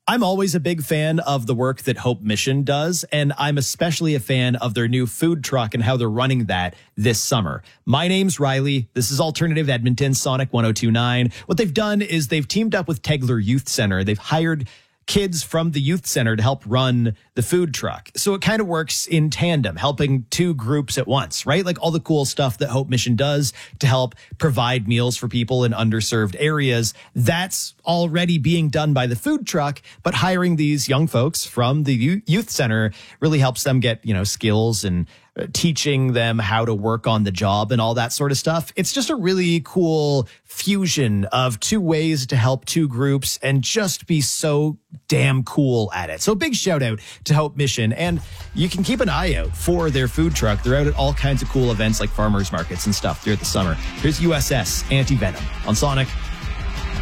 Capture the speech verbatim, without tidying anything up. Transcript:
I'm always a big fan of the work that Hope Mission does, and I'm especially a fan of their new food truck and how they're running that this summer. My name's Riley. This is Alternative Edmonton, Sonic one oh two point nine. What they've done is they've teamed up with Tegler Youth Center. They've hired kids from the youth center to help run the food truck. So it kind of works in tandem, helping two groups at once, right? Like all the cool stuff that Hope Mission does to help provide meals for people in underserved areas. That's already being done by the food truck, but hiring these young folks from the youth center really helps them get, you know, skills and teaching them how to work on the job and all that sort of stuff. It's just a really cool fusion of two ways to help two groups and just be so damn cool at it. So big shout out to Hope Mission, and you can keep an eye out for their food truck. They're out at all kinds of cool events like farmers markets and stuff throughout the summer. Here's U S S Anti-Venom on Sonic